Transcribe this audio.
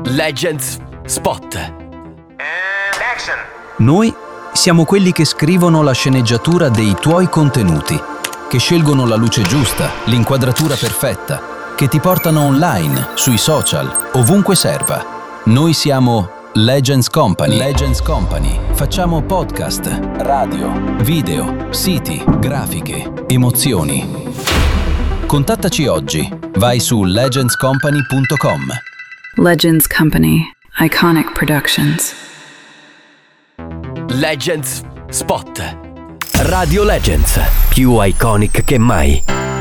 Legends Spot. Action. Noi siamo quelli che scrivono la sceneggiatura dei tuoi contenuti, che scelgono la luce giusta, l'inquadratura perfetta, che ti portano online, sui social, ovunque serva. Noi siamo Legends Company. Legends Company. Facciamo podcast, radio, video, siti, grafiche, emozioni. Contattaci oggi. Vai su legendscompany.com. Legends Company. Iconic Productions. Legends Spot. Radio Legends, più iconic che mai.